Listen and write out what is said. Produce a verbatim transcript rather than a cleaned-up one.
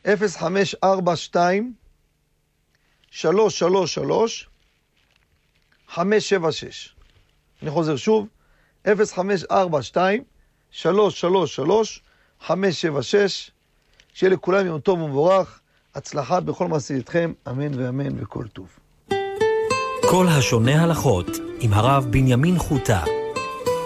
אפס חמש ארבע שתיים שלוש שלוש שלוש חמש שבע שש. אני חוזר שוב, אפס חמש ארבע שתיים שלוש שלוש שלוש חמש שבע שש. שיהיה לכולם יום טוב ומבורך, הצלחה בכל מעשה איתכם, אמן ואמן וכל טוב. כל השונה הלכות עם הרב בנימין חוטה.